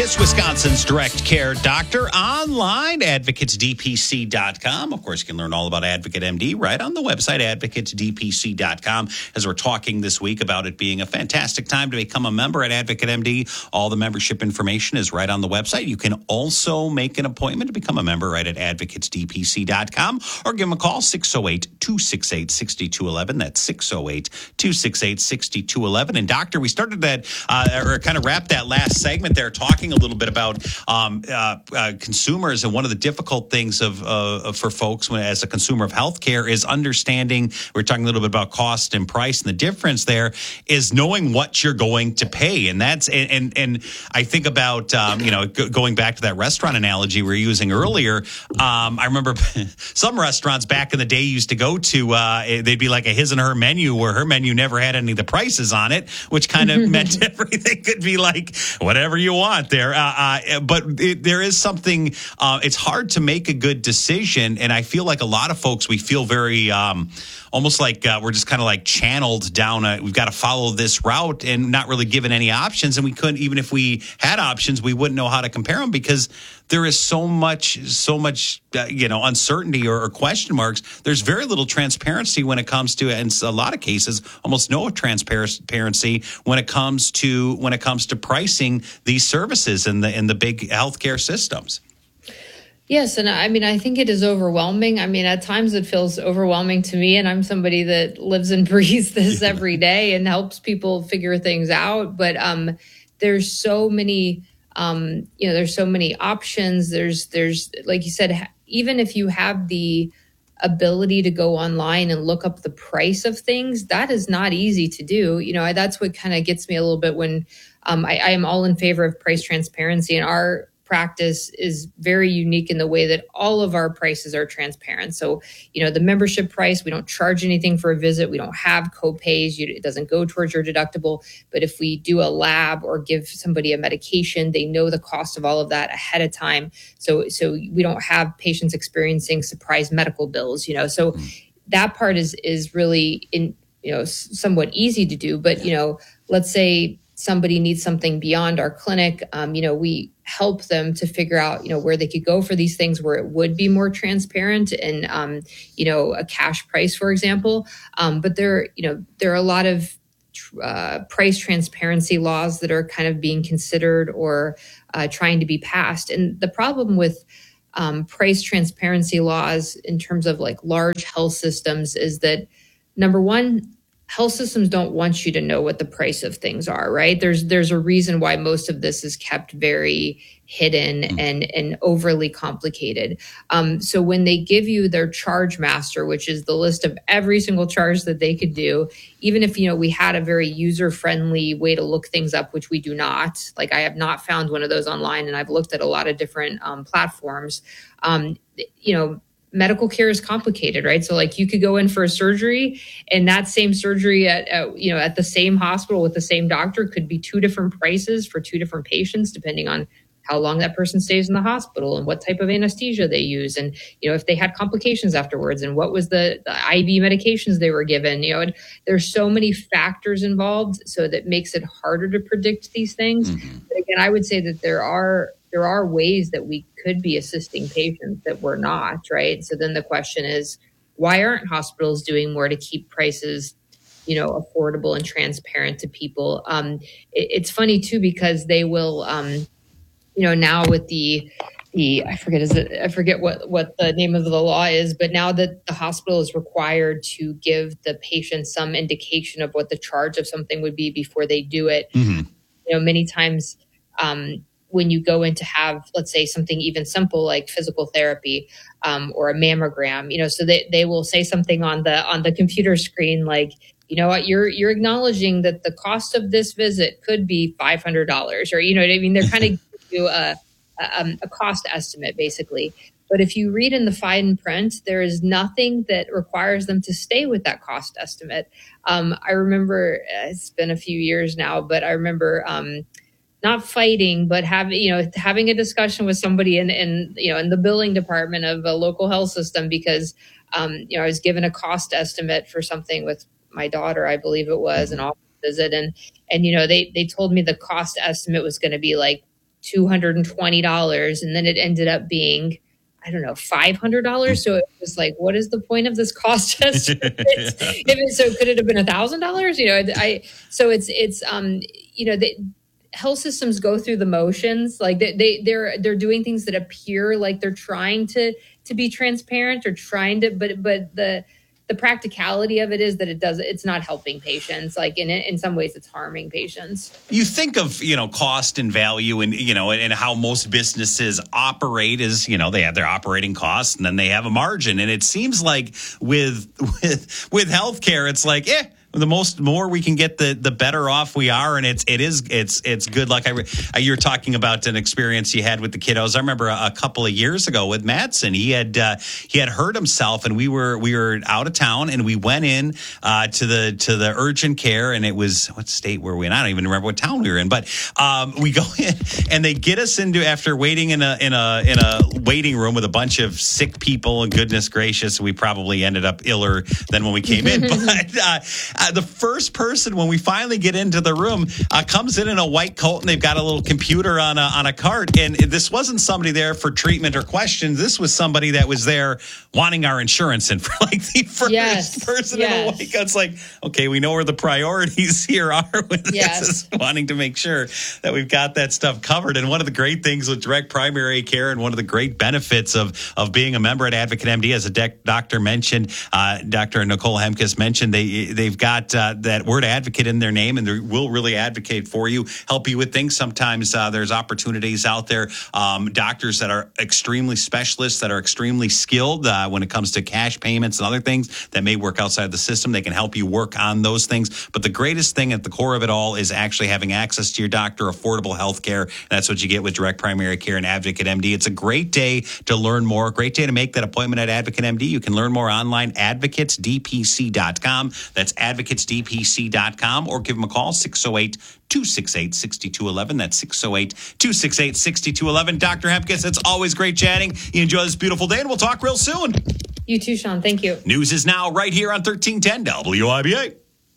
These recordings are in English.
Advocates, Wisconsin's direct care doctor, online, advocatesdpc.com. Of course, you can learn all about Advocate MD right on the website, advocatesdpc.com. As we're talking this week about it being a fantastic time to become a member at Advocate MD, all the membership information is right on the website. You can also make an appointment to become a member right at advocatesdpc.com or give them a call, 608-268-6211. That's 608-268-6211. And doctor, we started that, or kind of wrapped that last segment there, talking a little bit about consumers, and one of the difficult things for folks as a consumer of healthcare is understanding. We're talking a little bit about cost and price, and the difference there is knowing what you're going to pay, and that's and I think about going back to that restaurant analogy we were using earlier. I remember some restaurants back in the day used to go to. They'd be like a his and her menu, where her menu never had any of the prices on it, which kind of meant everything could be like whatever you want there. But there is something, it's hard to make a good decision. And I feel like a lot of folks, we feel very almost like we're just kind of like channeled down. We've got to follow this route and not really given any options. And we couldn't, even if we had options, we wouldn't know how to compare them because there is so much uncertainty or question marks. There's very little transparency when it comes to, in a lot of cases, almost no transparency when it comes to pricing these services in the big healthcare systems. Yes, and I mean, I think it is overwhelming. I mean, at times it feels overwhelming to me, and I'm somebody that lives and breathes this every day and helps people figure things out. But there's so many. There's so many options. There's like you said, even if you have the ability to go online and look up the price of things, that is not easy to do. That's what kind of gets me a little bit when I am all in favor of price transparency, and our practice is very unique in the way that all of our prices are transparent. So, the membership price, we don't charge anything for a visit. We don't have co-pays. It doesn't go towards your deductible. But if we do a lab or give somebody a medication, they know the cost of all of that ahead of time. So we don't have patients experiencing surprise medical bills, So that part is really somewhat easy to do. But, let's say somebody needs something beyond our clinic, we help them to figure out, where they could go for these things where it would be more transparent and, a cash price, for example. But there are a lot of price transparency laws that are kind of being considered or trying to be passed. And the problem with price transparency laws in terms of like large health systems is that, number one, health systems don't want you to know what the price of things are, right? There's a reason why most of this is kept very hidden and overly complicated. So when they give you their charge master, which is the list of every single charge that they could do, even if, we had a very user-friendly way to look things up, which we do not, like I have not found one of those online, and I've looked at a lot of different platforms, medical care is complicated, right? So like you could go in for a surgery, and that same surgery at the same hospital with the same doctor could be two different prices for two different patients, depending on how long that person stays in the hospital and what type of anesthesia they use. And, if they had complications afterwards and what was the IV medications they were given, there's so many factors involved. So that makes it harder to predict these things. But again, I would say that there are ways that we could be assisting patients that we're not, right? So then the question is, why aren't hospitals doing more to keep prices, affordable and transparent to people? It's funny too, because they will, now with the I forget what the name of the law is, but now that the hospital is required to give the patient some indication of what the charge of something would be before they do it, many times, when you go in to have, let's say, something even simple like physical therapy or a mammogram, so they will say something on the computer screen like, what, you're acknowledging that the cost of this visit could be $500, or you know what I mean. They're kind of giving you a cost estimate basically. But if you read in the fine print, there is nothing that requires them to stay with that cost estimate. I remember it's been a few years now, but I remember. Not fighting, but having a discussion with somebody in the billing department of a local health system because, I was given a cost estimate for something with my daughter, I believe it was, an office visit. And they told me the cost estimate was going to be like $220. And then it ended up being, I don't know, $500. So it was like, what is the point of this cost estimate? So could it have been $1,000? The health systems go through the motions. Like they're doing things that appear like they're trying to be transparent or trying to, but the practicality of it is that it's not helping patients. Like in some ways it's harming patients. You think of, cost and value and how most businesses operate is, they have their operating costs and then they have a margin. And it seems like with healthcare, it's like, the more we can get, the better off we are, and it's good. Like you were talking about an experience you had with the kiddos. I remember a couple of years ago with Madsen. He had hurt himself, and we were out of town, and we went in to the urgent care, and it was, what state were we in? I don't even remember what town we were in, but we go in, and they get us into, after waiting in a waiting room with a bunch of sick people, and goodness gracious, we probably ended up iller than when we came in, but. The first person, when we finally get into the room, comes in a white coat, and they've got a little computer on a cart. And this wasn't somebody there for treatment or questions. This was somebody that was there wanting our insurance. And for like the first person in a white coat, it's like, okay, we know where the priorities here are with this, is wanting to make sure that we've got that stuff covered. And one of the great things with direct primary care, and one of the great benefits of being a member at Advocate MD, as a doctor mentioned, Dr. Nicole Hemkes mentioned, they've got that word advocate in their name, and they will really advocate for you, help you with things. Sometimes there's opportunities out there, doctors that are extremely specialists, that are extremely skilled when it comes to cash payments and other things that may work outside the system. They can help you work on those things. But the greatest thing at the core of it all is actually having access to your doctor, affordable health care. That's what you get with direct primary care and Advocate MD. It's a great day to learn more, a great day to make that appointment at Advocate MD. You can learn more online, advocatesdpc.com. That's advocatesdpc.com, or give them a call, 608-268-6211. That's 608-268-6211. Dr. Hemkes, it's always great chatting. You enjoy this beautiful day, and we'll talk real soon. You too, Sean. Thank you. News is now right here on 1310 WIBA.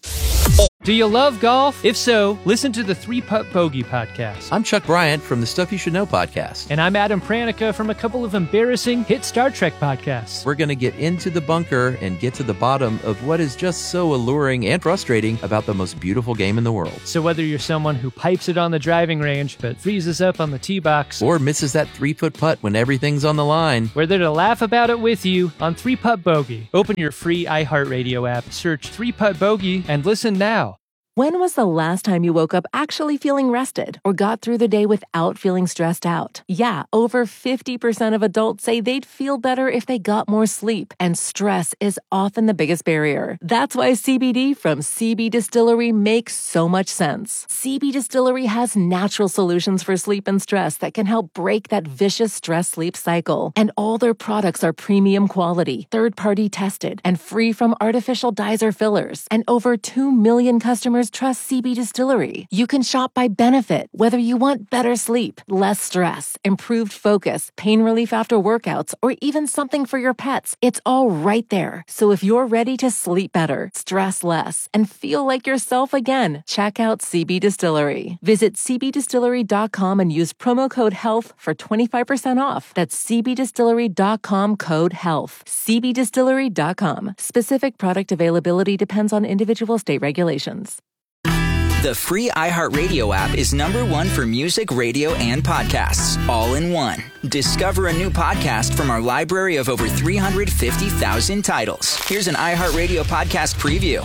Do you love golf? If so, listen to the 3 Putt Bogey podcast. I'm Chuck Bryant from the Stuff You Should Know podcast. And I'm Adam Pranica from a couple of embarrassing hit Star Trek podcasts. We're going to get into the bunker and get to the bottom of what is just so alluring and frustrating about the most beautiful game in the world. So whether you're someone who pipes it on the driving range but freezes up on the tee box, or misses that 3-foot putt when everything's on the line, we're there to laugh about it with you on 3 Putt Bogey. Open your free iHeartRadio app, search 3 Putt Bogey, and listen now. When was the last time you woke up actually feeling rested or got through the day without feeling stressed out? Yeah, over 50% of adults say they'd feel better if they got more sleep, and stress is often the biggest barrier. That's why CBD from CB Distillery makes so much sense. CB Distillery has natural solutions for sleep and stress that can help break that vicious stress-sleep cycle. And all their products are premium quality, third-party tested, and free from artificial dyes or fillers. And over 2 million customers trust CB Distillery. You can shop by benefit, whether you want better sleep, less stress, improved focus, pain relief after workouts, or even something for your pets. It's all right there. So if you're ready to sleep better, stress less, and feel like yourself again, check out CB Distillery. Visit cbdistillery.com and use promo code HEALTH for 25% off. That's cbdistillery.com, code HEALTH. cbdistillery.com. Specific product availability depends on individual state regulations. The free iHeartRadio app is #1 for music, radio, and podcasts, all in one. Discover a new podcast from our library of over 350,000 titles. Here's an iHeartRadio podcast preview.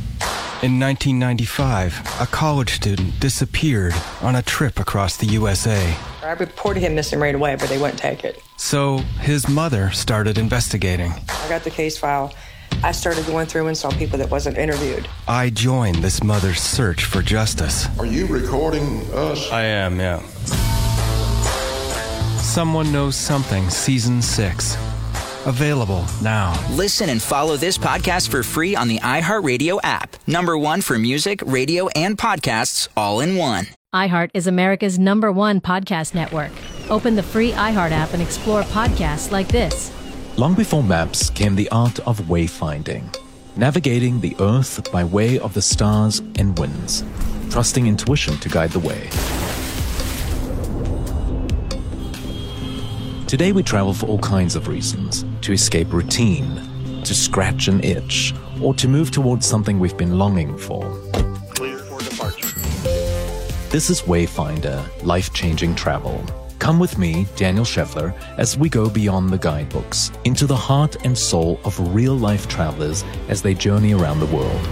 In 1995, a college student disappeared on a trip across the USA. I reported him missing right away, but they wouldn't take it. So his mother started investigating. I got the case file. I started going through and saw people that wasn't interviewed. I joined this mother's search for justice. Are you recording us? I am, yeah. Someone Knows Something, Season 6. Available now. Listen and follow this podcast for free on the iHeartRadio app. #1 for music, radio, and podcasts, all in one. iHeart is America's #1 podcast network. Open the free iHeart app and explore podcasts like this. Long before maps came the art of wayfinding, navigating the earth by way of the stars and winds, trusting intuition to guide the way. Today we travel for all kinds of reasons. To escape routine, to scratch an itch, or to move towards something we've been longing for. Clear for departure. This is Wayfinder, life-changing travel. Come with me, Daniel Scheffler, as we go beyond the guidebooks, into the heart and soul of real-life travelers as they journey around the world.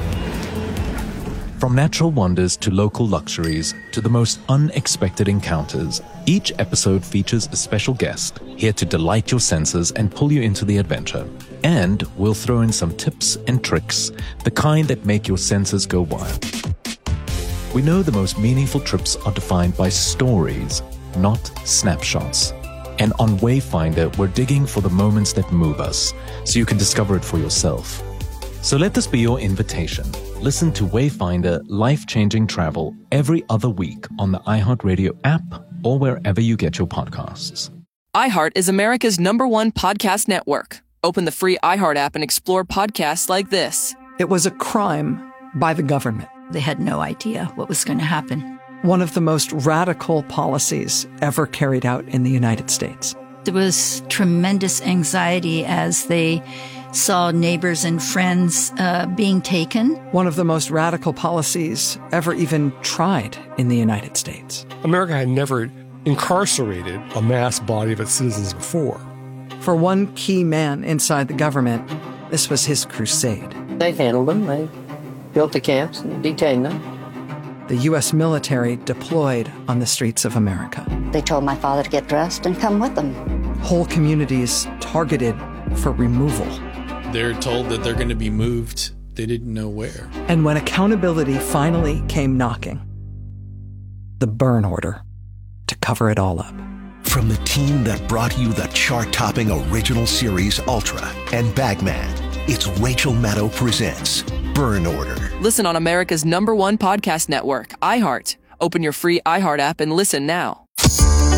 From natural wonders to local luxuries to the most unexpected encounters, each episode features a special guest here to delight your senses and pull you into the adventure. And we'll throw in some tips and tricks, the kind that make your senses go wild. We know the most meaningful trips are defined by stories, not snapshots. And on Wayfinder, we're digging for the moments that move us, so you can discover it for yourself. So let this be your invitation. Listen to Wayfinder Life-Changing Travel every other week on the iHeartRadio app or wherever you get your podcasts. iHeart is America's #1 podcast network. Open the free iHeart app and explore podcasts like this. It was a crime by the government. They had no idea what was going to happen. One of the most radical policies ever carried out in the United States. There was tremendous anxiety as they saw neighbors and friends being taken. One of the most radical policies ever even tried in the United States. America had never incarcerated a mass body of its citizens before. For one key man inside the government, this was his crusade. They handled them. They built the camps and detained them. The U.S. military deployed on the streets of America. They told my father to get dressed and come with them. Whole communities targeted for removal. They're told that they're going to be moved. They didn't know where. And when accountability finally came knocking, the burn order to cover it all up. From the team that brought you the chart-topping original series Ultra and Bagman, it's Rachel Maddow presents Burn Order. Listen on America's #1 podcast network, iHeart. Open your free iHeart app and listen now.